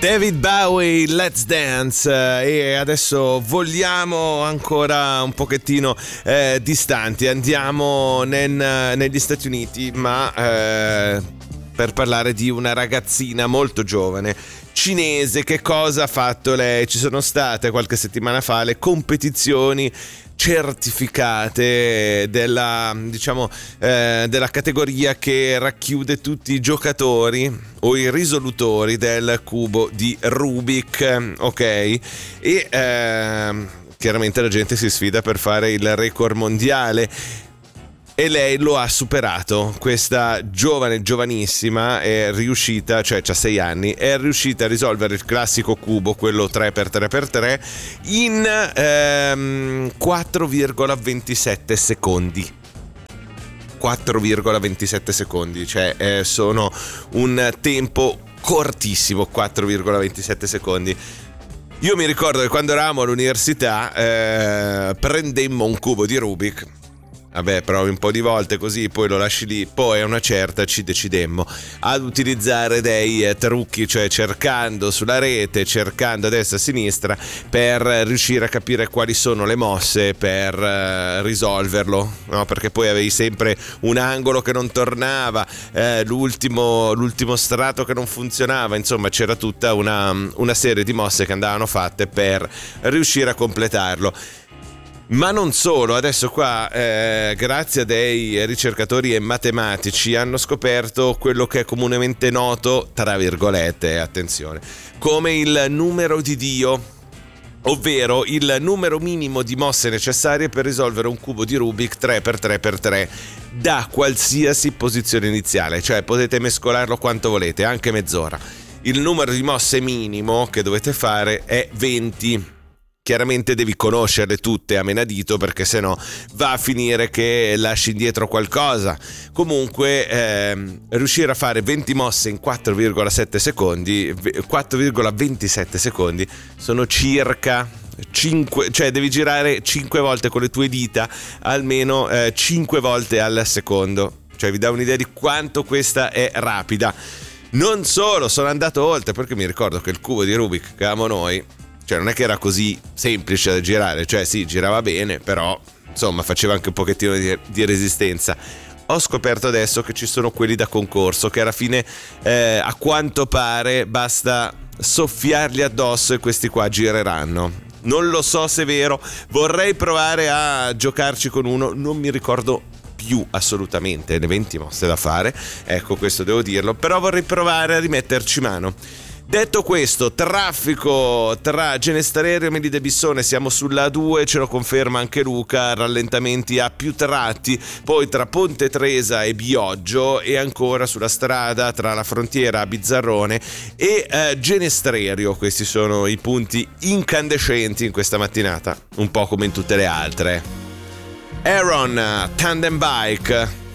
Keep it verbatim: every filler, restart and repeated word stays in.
David Bowie, Let's Dance, e adesso vogliamo ancora un pochettino eh, distanti, andiamo nel, negli Stati Uniti, ma eh, per parlare di una ragazzina molto giovane cinese. Che cosa ha fatto lei? Ci sono state qualche settimana fa le competizioni certificate della, diciamo, eh, della categoria che racchiude tutti i giocatori o i risolutori del cubo di Rubik, ok? E eh, chiaramente la gente si sfida per fare il record mondiale. E lei lo ha superato. Questa giovane, giovanissima, è riuscita, cioè ha sei anni, è riuscita a risolvere il classico cubo, quello tre per tre per tre, in ehm, quattro virgola ventisette secondi. quattro virgola ventisette secondi, cioè eh, sono un tempo cortissimo, quattro virgola ventisette secondi. Io mi ricordo che quando eravamo all'università eh, prendemmo un cubo di Rubik. Vabbè, provi un po' di volte così, poi lo lasci lì, poi a una certa ci decidemmo ad utilizzare dei eh, trucchi, cioè cercando sulla rete, cercando a destra e a sinistra per riuscire a capire quali sono le mosse per eh, risolverlo, no? Perché poi avevi sempre un angolo che non tornava, eh, l'ultimo, l'ultimo strato che non funzionava, insomma c'era tutta una, una serie di mosse che andavano fatte per riuscire a completarlo. Ma non solo, adesso qua eh, grazie a dei ricercatori e matematici hanno scoperto quello che è comunemente noto, tra virgolette, attenzione, come il numero di Dio, ovvero il numero minimo di mosse necessarie per risolvere un cubo di Rubik tre per tre per tre da qualsiasi posizione iniziale, cioè potete mescolarlo quanto volete, anche mezz'ora. Il numero di mosse minimo che dovete fare è venti. Chiaramente devi conoscerle tutte a menadito, perché sennò va a finire che lasci indietro qualcosa. Comunque ehm, riuscire a fare venti mosse in quattro virgola sette secondi, quattro virgola ventisette secondi sono circa cinque, cioè devi girare cinque volte con le tue dita, almeno eh, cinque volte al secondo. Cioè vi dà un'idea di quanto questa è rapida. Non solo, sono andato oltre, perché mi ricordo che il cubo di Rubik che avevamo noi, cioè non è che era così semplice da girare, cioè sì, girava bene, però insomma faceva anche un pochettino di, di resistenza. Ho scoperto adesso che ci sono quelli da concorso, che alla fine eh, a quanto pare basta soffiarli addosso e questi qua gireranno. Non lo so se è vero, vorrei provare a giocarci con uno, non mi ricordo più assolutamente le venti mosse da fare, ecco, questo devo dirlo, però vorrei provare a rimetterci mano. Detto questo, traffico tra Genestarerio e Melide Bissone, siamo sulla A due, ce lo conferma anche Luca, rallentamenti a più tratti, poi tra Ponte Tresa e Bioggio, e ancora sulla strada tra la Frontiera a Bizzarrone e eh, Genestrerio. Questi sono i punti incandescenti in questa mattinata, un po' come in tutte le altre. Aaron, Tandem Bike.